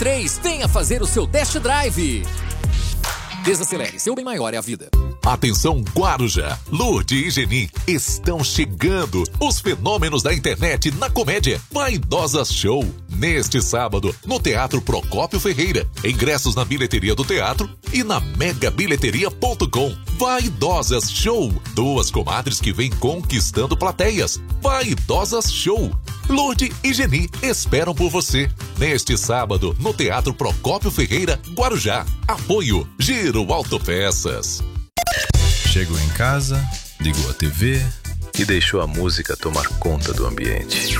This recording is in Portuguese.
2023. Venha fazer o seu test drive. Desacelere, seu bem maior é a vida. Atenção Guarujá, Lourdes e Geni, estão chegando os fenômenos da internet na comédia Vaidosas Show. Neste sábado, no Teatro Procópio Ferreira. Ingressos na bilheteria do teatro e na megabilheteria.com. Vaidosas Show. Duas comadres que vêm conquistando plateias. Vaidosas Show. Lourdes e Geni esperam por você. Neste sábado, no Teatro Procópio Ferreira, Guarujá. Apoio Giro Autopeças. Chegou em casa, ligou a TV e deixou a música tomar conta do ambiente.